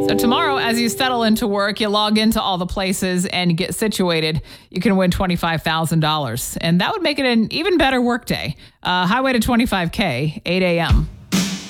So tomorrow, as you settle into work, you log into all the places and get situated, you can win $25,000. And that would make it an even better workday. Highway to 25K, 8 a.m.